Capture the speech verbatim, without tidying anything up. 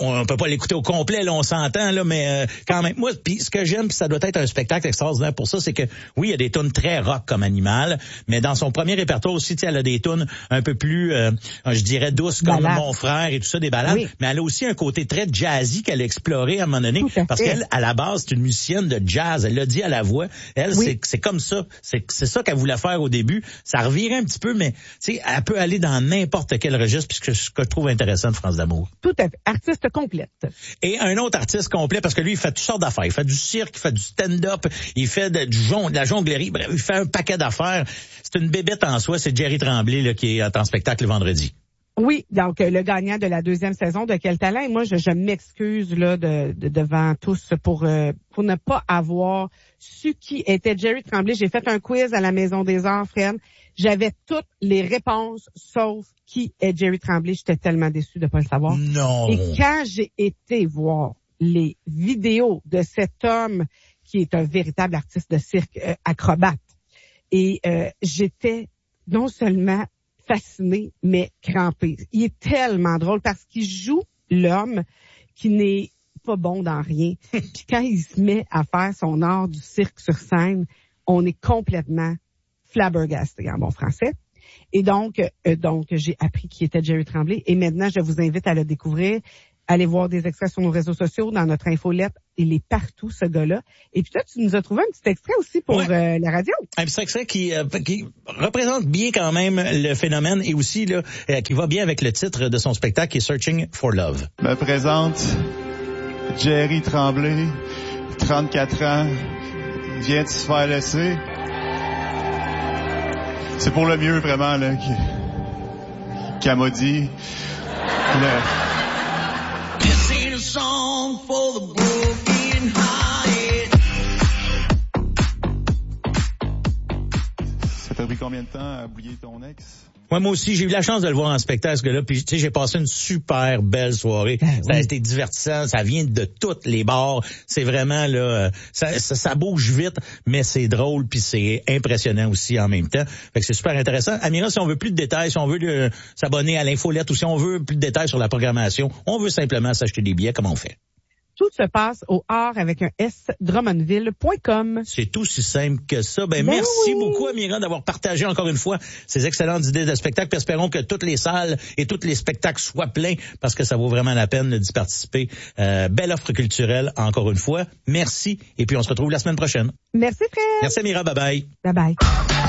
on peut pas l'écouter au complet, là, on s'entend, là, mais euh, quand même, moi, puis ce que j'aime, puis ça doit être un spectacle extraordinaire pour ça, c'est que, oui, il y a des tunes très rock comme Animal, mais dans son premier répertoire aussi, tu sais, elle a des tunes un peu plus, euh, je dirais, douces comme Balade. Mon frère et tout ça, des balades, oui. mais elle a aussi un côté très jazzy qu'elle a exploré à un moment donné, parce qu'elle, à la base, c'est une musicienne de jazz, elle l'a dit à la voix, elle, oui. c'est, c'est comme ça, c'est, c'est ça qu'elle voulait faire au début, ça revirait un petit peu, mais, tu sais, elle peut aller dans n'importe quel registre, puisque ce que je trouve intéressant de France d'amour. Tout à fait. Artiste complète. Et un autre artiste complet, parce que lui, il fait toutes sortes d'affaires. Il fait du cirque, il fait du stand-up, il fait de, du jon- de la jonglerie, bref, il fait un paquet d'affaires. C'est une bébête en soi, c'est Jerry Tremblay là, qui est en spectacle le vendredi. Oui, donc le gagnant de la deuxième saison de Quel talent. Et moi, je, je m'excuse là de, de devant tous pour euh, pour ne pas avoir su qui était Jerry Tremblay. J'ai fait un quiz à la Maison des Arts, Fred. J'avais toutes les réponses, sauf qui est Jerry Tremblay. J'étais tellement déçue de ne pas le savoir. Non. Et quand j'ai été voir les vidéos de cet homme qui est un véritable artiste de cirque, euh, acrobate, et euh, j'étais non seulement fascinée, mais crampée. Il est tellement drôle parce qu'il joue l'homme qui n'est pas bon dans rien. Puis quand il se met à faire son art du cirque sur scène, on est complètement flabbergasté en bon français. Et donc, euh, donc j'ai appris qui était Jerry Tremblay. Et maintenant, je vous invite à le découvrir. Allez voir des extraits sur nos réseaux sociaux, dans notre infolette. Il est partout, ce gars-là. Et puis toi, tu nous as trouvé un petit extrait aussi pour ouais. euh, la radio. Un petit extrait qui, euh, qui représente bien quand même le phénomène et aussi là, euh, qui va bien avec le titre de son spectacle qui est Searching for Love. Me présente Jerry Tremblay, trente-quatre ans, vient de se faire laisser. C'est pour le mieux, vraiment, là, qu'elle m'a dit. Le... Ça t'a pris combien de temps à oublier ton ex? Ouais, moi aussi, j'ai eu la chance de le voir en spectacle, ce gars-là, puis tu sais, j'ai passé une super belle soirée. Ah, ça oui. a été divertissant, ça vient de toutes les bars. C'est vraiment, là, ça, ça, ça bouge vite, mais c'est drôle, puis c'est impressionnant aussi en même temps. Fait que c'est super intéressant. Amira, si on veut plus de détails, si on veut euh, s'abonner à l'infolette ou si on veut plus de détails sur la programmation, on veut simplement s'acheter des billets, comment on fait? Tout se passe au art avec un S, drummondville point com. C'est aussi simple que ça. Ben, ben merci oui. beaucoup, Amira, d'avoir partagé encore une fois ces excellentes idées de spectacle. Puis espérons que toutes les salles et tous les spectacles soient pleins parce que ça vaut vraiment la peine d'y participer. Euh, belle offre culturelle, encore une fois. Merci. Et puis, on se retrouve la semaine prochaine. Merci, Fred. Merci, Amira. Bye-bye. Bye-bye.